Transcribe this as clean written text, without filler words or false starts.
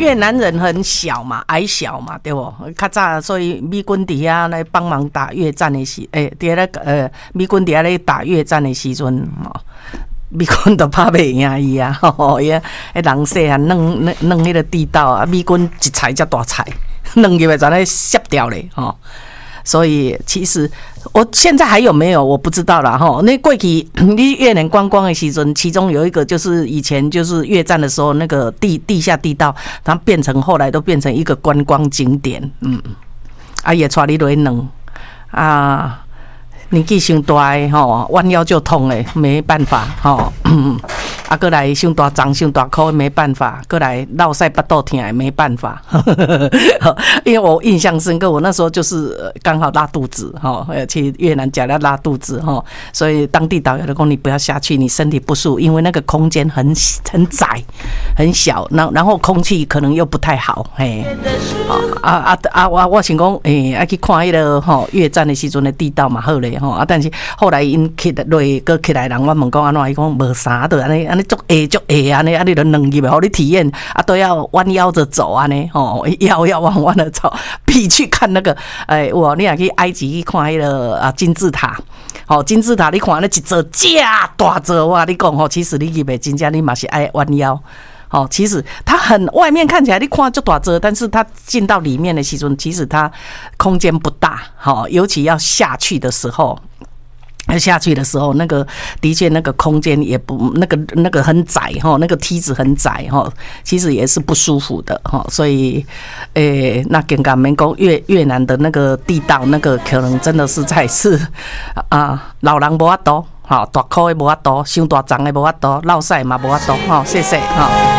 越南人很小嘛，矮小嘛，对不？较早所以美军伫遐来帮忙打越战的时，伫咧美军伫遐咧打越战的时阵，美军都拍袂赢伊啊！伊人细汉弄迄个地道啊，美军一踩才大踩，弄入来全咧削掉咧所以其实我现在还有没有我不知道啦那过去你越南观光的时阵，其中有一个就是以前就是越战的时候那个地下地道，它后来都变成一个观光景点，也带你落去弄啊。年纪伤大的弯腰就痛的，没办法过来伤大张伤大口没办法，过来落屎巴肚痛也没办法因为我印象深刻，我那时候就是刚好拉肚子去越南假要拉肚子所以当地导游就说你不要下去，你身体不舒服，因为那个空间很窄很小，然后空气可能又不太好我想讲去看那个越战的时阵的地道嘛好嘞但是后来因起来人我问讲安怎，伊讲无啥的安尼足安尼你就弄入来，互你体验都要弯腰着走安尼要弯的走，比去看那个你也去埃及去看迄个金字塔。金字塔你看那一座假大座，我跟你讲其实你入去真正你嘛是爱弯腰。其实它很外面看起来你看就大座，但是它进到里面的时阵，其实它空间不大尤其要下去的时候，那个的确那个空间也不那个很窄那个梯子很窄其实也是不舒服的所以那更加免讲越南的那个地道，那个可能真的是在是老人无法度大口的无法度，伤大张的无法度，落屎嘛无法度谢谢